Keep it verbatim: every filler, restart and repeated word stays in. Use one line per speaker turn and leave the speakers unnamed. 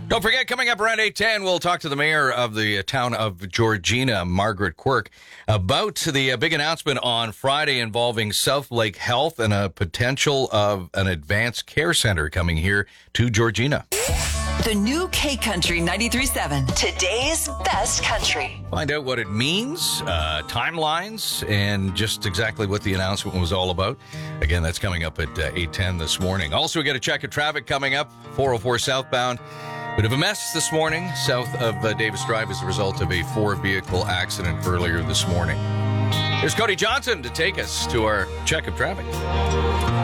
Don't forget, coming up around eight ten, we'll talk to the mayor of the town of Georgina, Margaret Quirk, about the uh, big announcement on Friday involving South Lake Health and a potential of an advanced care center coming here to Georgina.
The new K Country ninety-three point seven, today's best country.
Find out what it means, uh, timelines, and just exactly what the announcement was all about. Again, that's coming up at uh, eight ten this morning. Also, we got a check of traffic coming up, four oh four southbound. Bit of a mess this morning south of uh, Davis Drive as a result of a four-vehicle accident earlier this morning. Here's Cody Johnson to take us to our check of traffic.